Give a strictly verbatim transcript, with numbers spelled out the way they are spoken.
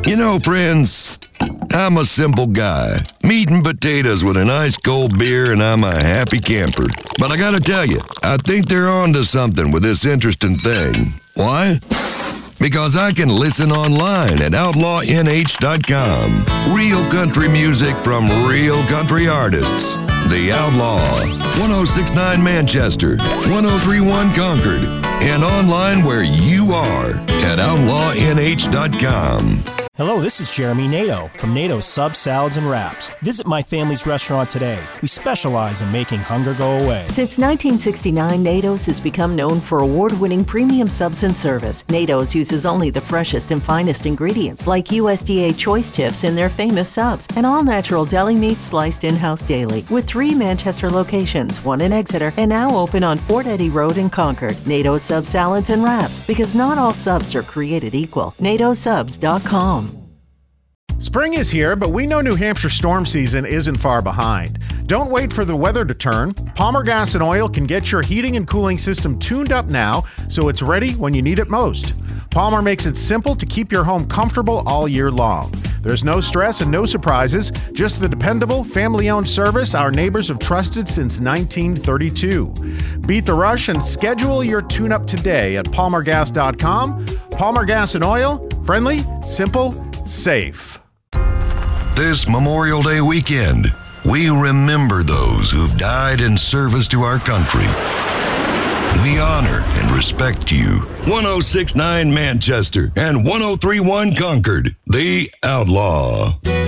You know, friends, I'm a simple guy. Meat and potatoes with an ice cold beer, and I'm a happy camper. But I gotta tell you, I think they're onto something with this interesting thing. Why? Because I can listen online at outlaw n h dot com. Real country music from real country artists. The Outlaw. one oh six point nine Manchester, one oh three point one Concord, and online where you are at outlaw n h dot com. Hello, this is Jeremy Nato from Nato's Subs, Salads, and Wraps. Visit my family's restaurant today. We specialize in making hunger go away. Since nineteen sixty-nine, Nato's has become known for award-winning premium subs and service. Nato's uses only the freshest and finest ingredients, like U S D A choice tips in their famous subs, and all-natural deli meat sliced in-house daily. With three Manchester locations, one in Exeter, and now open on Fort Eddy Road in Concord. Nato's Subs, Salads, and Wraps, because not all subs are created equal. nato subs dot com. Spring is here, but we know New Hampshire storm season isn't far behind. Don't wait for the weather to turn. Palmer Gas and Oil can get your heating and cooling system tuned up now so it's ready when you need it most. Palmer makes it simple to keep your home comfortable all year long. There's no stress and no surprises, just the dependable, family-owned service our neighbors have trusted since nineteen thirty-two. Beat the rush and schedule your tune-up today at palmer gas dot com. Palmer Gas and Oil, friendly, simple, safe. This Memorial Day weekend, we remember those who've died in service to our country. We honor and respect you. one oh six point nine Manchester and one oh three point one Concord, The Outlaw.